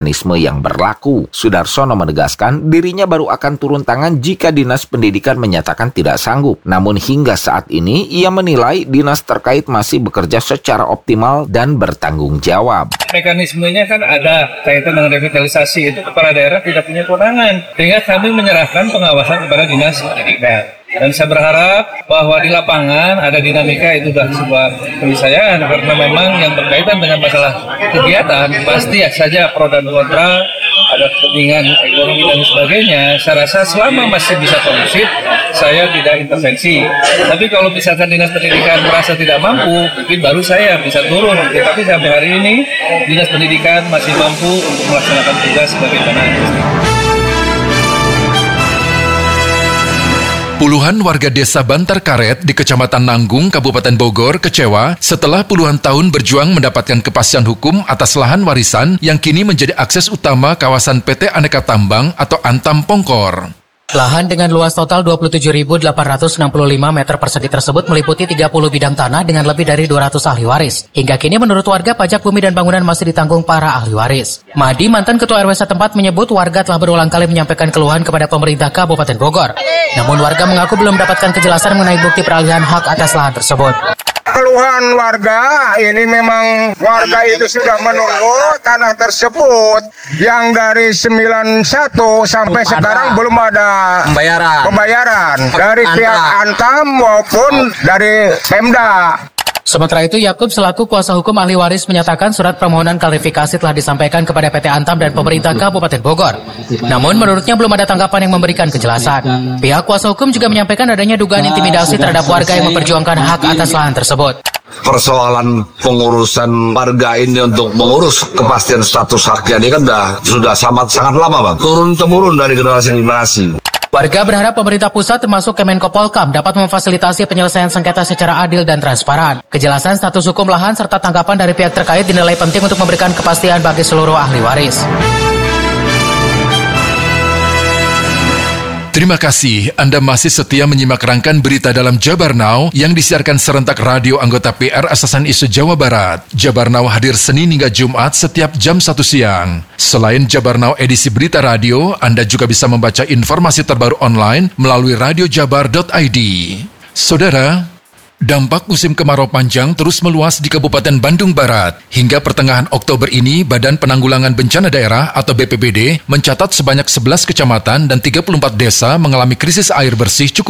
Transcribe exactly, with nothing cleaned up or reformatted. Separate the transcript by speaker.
Speaker 1: mekanisme yang berlaku. Sudarsono menegaskan dirinya baru akan turun tangan jika Dinas Pendidikan menyatakan tidak sanggup. Namun hingga saat ini ia menilai dinas terkait masih bekerja secara optimal dan bertanggung jawab.
Speaker 2: Mekanismenya kan ada kaitan dengan revitalisasi, itu kepala daerah tidak punya kewenangan, sehingga kami menyerahkan pengawasan kepada Dinas Pendidikan. Dan saya berharap bahwa di lapangan ada dinamika, itu sudah sebuah keniscayaan, karena memang yang berkaitan dengan masalah kegiatan pasti ya saja pro dan kontra, ada kepentingan ekonomi dan sebagainya. Saya rasa selama masih bisa kondusif, saya tidak intervensi. Tapi kalau misalkan Dinas Pendidikan merasa tidak mampu, mungkin baru saya bisa turun. Tapi sampai hari ini Dinas Pendidikan masih mampu untuk melaksanakan tugas sebagaimana.
Speaker 3: Puluhan warga desa Bantar Karet di Kecamatan Nanggung, Kabupaten Bogor kecewa setelah puluhan tahun berjuang mendapatkan kepastian hukum atas lahan warisan yang kini menjadi akses utama kawasan P T Aneka Tambang atau Antam Pongkor.
Speaker 4: Lahan dengan luas total dua puluh tujuh ribu delapan ratus enam puluh lima meter persegi tersebut meliputi tiga puluh bidang tanah dengan lebih dari dua ratus ahli waris. Hingga kini menurut warga, pajak bumi dan bangunan masih ditanggung para ahli waris. Madi, mantan ketua R W setempat, menyebut warga telah berulang kali menyampaikan keluhan kepada pemerintah Kabupaten Bogor. Namun warga mengaku belum mendapatkan kejelasan mengenai bukti peralihan hak atas lahan tersebut.
Speaker 5: Keluhan warga ini memang warga itu sudah menunggu tanah tersebut yang dari sembilan puluh satu sampai belum sekarang ada. belum ada pembayaran, pembayaran dari Anta. pihak Antam maupun dari Pemda.
Speaker 4: Sementara itu, Yakub selaku kuasa hukum ahli waris menyatakan surat permohonan klarifikasi telah disampaikan kepada P T Antam dan pemerintah Kabupaten Bogor. Namun menurutnya belum ada tanggapan yang memberikan kejelasan. Pihak kuasa hukum juga menyampaikan adanya dugaan intimidasi terhadap warga yang memperjuangkan hak atas lahan tersebut.
Speaker 6: Persoalan pengurusan warga ini untuk mengurus kepastian status haknya ini kan sudah, sudah sangat, sangat lama, Bang. Turun-temurun dari generasi ke generasi.
Speaker 4: Warga berharap pemerintah pusat termasuk Kemenko Polkam dapat memfasilitasi penyelesaian sengketa secara adil dan transparan. Kejelasan status hukum lahan serta tanggapan dari pihak terkait dinilai penting untuk memberikan kepastian bagi seluruh ahli waris.
Speaker 3: Terima kasih Anda masih setia menyimak rangkaian berita dalam Jabar Now yang disiarkan serentak radio anggota P R Asasan Isu Jawa Barat. Jabar Now hadir Senin hingga Jumat setiap jam satu siang. Selain Jabar Now edisi berita radio, Anda juga bisa membaca informasi terbaru online melalui radio jabar dot i d. Saudara, dampak musim kemarau panjang terus meluas di Kabupaten Bandung Barat. Hingga pertengahan Oktober ini, Badan Penanggulangan Bencana Daerah atau B P B D mencatat sebanyak sebelas kecamatan dan tiga puluh empat desa mengalami krisis air bersih cukup